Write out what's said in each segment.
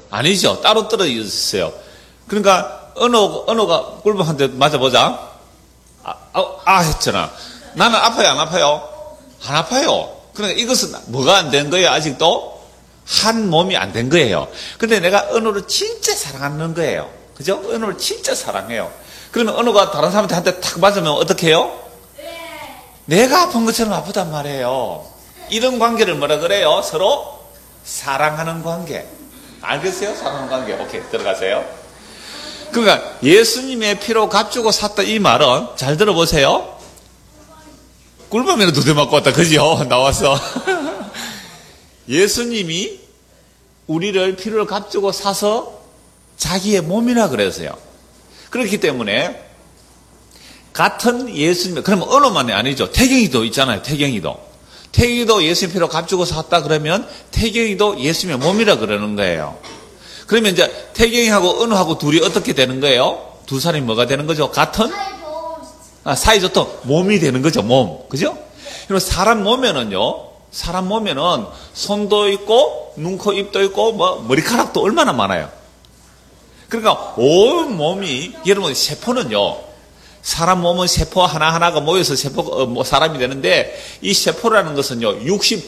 아니죠. 따로 떨어져 있어요. 그러니까 은호가 꿀밤한테 맞아보자. 했잖아. 나는 아파요, 안 아파요? 안 아파요. 그러니까 이것은 뭐가 안 된 거예요? 아직도 한 몸이 안 된 거예요. 근데 내가 은호를 진짜 사랑하는 거예요. 그죠? 은호를 진짜 사랑해요. 그러면 은호가 다른 사람한테 탁 맞으면 어떻게 해요? 내가 아픈 것처럼 아프단 말이에요. 이런 관계를 뭐라 그래요? 서로 사랑하는 관계. 알겠어요? 사랑하는 관계. 오케이, 들어가세요. 그러니까 예수님의 피로 값주고 샀다 이 말은 잘 들어보세요. 꿀밤에는 두대 맞고 왔다. 그죠? 나와서. 예수님이 우리를 피를 값주고 사서 자기의 몸이라 그랬어요. 그렇기 때문에 같은 예수님, 그러면 언어만이 아니죠. 태경이도 있잖아요. 태경이도 예수님 피로 값주고 샀다 그러면 태경이도 예수님의 몸이라 그러는 거예요. 그러면 이제 태경이하고 은호하고 둘이 어떻게 되는 거예요? 두 사람이 뭐가 되는 거죠? 같은? 사이좋던 몸이 되는 거죠. 몸. 그죠? 그럼 사람 몸에는 손도 있고 눈, 코, 입도 있고 머리카락도 얼마나 많아요. 그러니까 온 몸이, 여러분 세포는요, 사람 몸은 세포 하나하나가 모여서 사람이 되는데 이 세포라는 것은요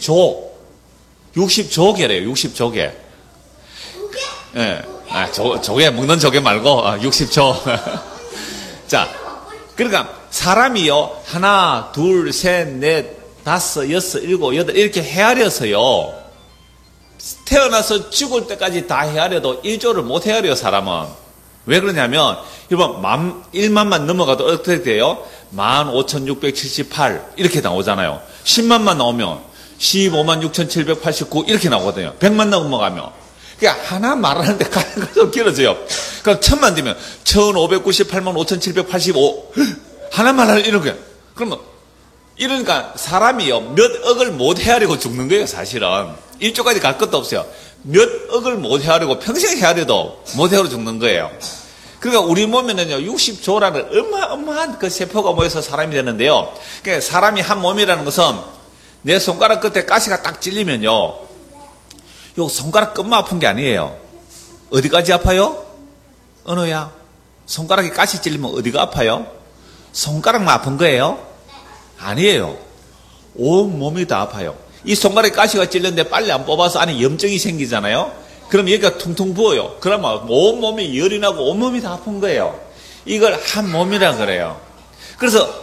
60조개래요. 60조개. 예. 조개 먹는 조개 말고 60조. 자, 그러니까 사람이요 하나, 둘, 셋, 넷, 다섯, 여섯, 일곱, 여덟 이렇게 헤아려서요 태어나서 죽을 때까지 다 헤아려도 1조를 못 헤아려요. 사람은. 왜 그러냐면 여러분 1만만 넘어가도 어떻게 돼요? 15,678 이렇게 나오잖아요. 10만만 나오면 156,789 이렇게 나오거든요. 100만 넘어가면 그러니까 하나 말하는데 가는 것도 길어져요. 그러니까 1000만 되면 1,598만 5,785 하나 말하는 이렇게. 그러면 이러니까 사람이요 몇 억을 못 헤아리고 죽는 거예요. 사실은 1조까지 갈 것도 없어요. 몇 억을 못 헤아리고 평생 헤아려도 못 헤아려 죽는 거예요. 그러니까 우리 몸에는요 60조라는 어마어마한 그 세포가 모여서 사람이 되는데요. 그러니까 사람이 한 몸이라는 것은 내 손가락 끝에 가시가 딱 찔리면요 요 손가락 끝만 아픈 게 아니에요. 어디까지 아파요? 은호야, 손가락에 가시 찔리면 어디가 아파요? 손가락만 아픈 거예요? 아니에요. 온 몸이 다 아파요. 이 손가락에 가시가 찔렸는데 빨리 안 뽑아서 안에 염증이 생기잖아요. 그럼 여기가 퉁퉁 부어요. 그러면 온몸이 열이 나고 온몸이 다 아픈 거예요. 이걸 한 몸이라 그래요. 그래서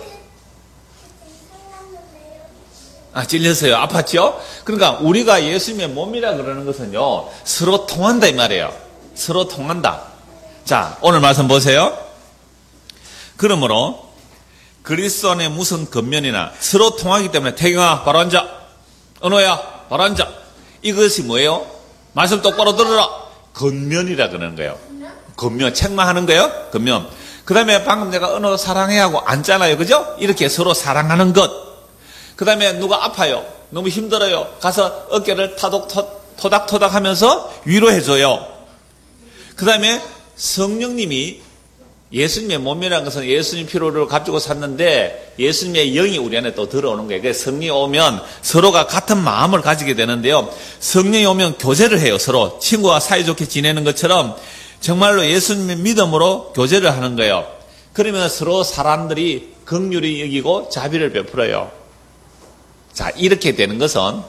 찔렸어요. 아팠죠? 그러니까 우리가 예수님의 몸이라 그러는 것은요 서로 통한다 이 말이에요. 서로 통한다. 자, 오늘 말씀 보세요. 그러므로 그리스도 안에 무슨 겉면이나 서로 통하기 때문에 태경아 바로 앉아, 은호야 바로 앉아. 이것이 뭐예요? 말씀 똑바로 들어라. 겉면이라 그러는 거예요. 겉면, 책만 하는 거예요. 겉면. 그 다음에 방금 내가 은호 사랑해 하고 앉잖아요. 그죠? 이렇게 서로 사랑하는 것. 그 다음에 누가 아파요. 너무 힘들어요. 가서 어깨를 토닥토닥 하면서 위로해줘요. 그 다음에 성령님이 예수님의 몸이라는 것은 예수님 피로를 값주고 샀는데 예수님의 영이 우리 안에 또 들어오는 거예요. 그래서 성령이 오면 서로가 같은 마음을 가지게 되는데요. 성령이 오면 교제를 해요. 서로 친구와 사이좋게 지내는 것처럼 정말로 예수님의 믿음으로 교제를 하는 거예요. 그러면 서로 사람들이 긍휼히 여기고 자비를 베풀어요. 자, 이렇게 되는 것은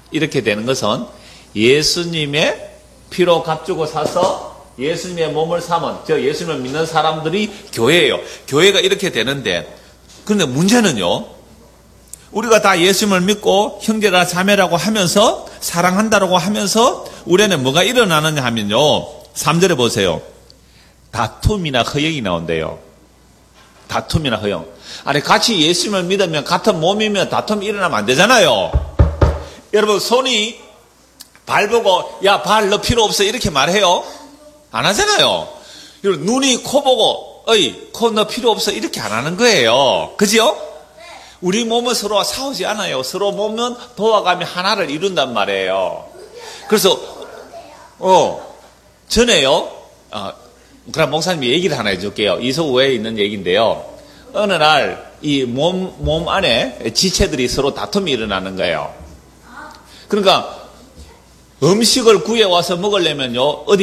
예수님의 피로 값주고 사서 예수님의 몸을 삼은, 예수님을 믿는 사람들이 교회예요. 교회가 이렇게 되는데, 그런데 문제는요, 우리가 다 예수님을 믿고 형제라 자매라고 하면서 사랑한다라고 하면서 우리 안에 뭐가 일어나느냐 하면요, 3절에 보세요. 다툼이나 허영이 나온대요. 다툼이나 허영. 아니, 같이 예수님을 믿으면 같은 몸이면 다툼이 일어나면 안 되잖아요. 여러분, 손이 발 보고, 야, 발 너 필요 없어. 이렇게 말해요? 안 하잖아요. 여러분, 눈이 코 보고, 어이, 코 너 필요 없어. 이렇게 안 하는 거예요. 그죠? 우리 몸은 서로 싸우지 않아요. 서로 몸은 도와가며 하나를 이룬단 말이에요. 그래서, 전에요, 그럼 목사님이 얘기를 하나 해줄게요. 이소우에 있는 얘기인데요. 어느 날, 이 몸 안에 지체들이 서로 다툼이 일어나는 거예요. 그러니까, 음식을 구해와서 먹으려면요, 어디